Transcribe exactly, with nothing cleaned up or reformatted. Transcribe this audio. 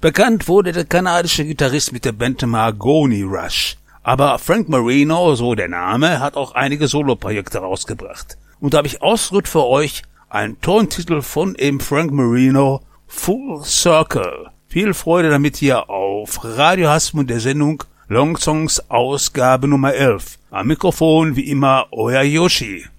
Bekannt wurde der kanadische Gitarrist mit der Band Mahogany Rush. Aber Frank Marino, so der Name, hat auch einige Soloprojekte rausgebracht. Und da habe ich ausgesucht für euch einen Tontitel von eben Frank Marino, Full Circle. Viel Freude damit hier auf Radio Hasmund der Sendung Long Songs Ausgabe Nummer elf. Am Mikrofon wie immer euer Yoshi.